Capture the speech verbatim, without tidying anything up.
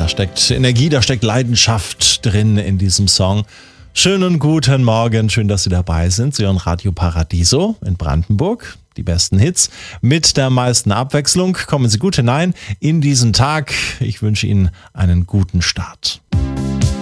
da steckt Energie, da steckt Leidenschaft drin in diesem Song. Schönen guten Morgen, schön, dass Sie dabei sind. Sie hören Radio Paradiso in Brandenburg. Die besten Hits mit der meisten Abwechslung. Kommen Sie gut hinein in diesen Tag. Ich wünsche Ihnen einen guten Start.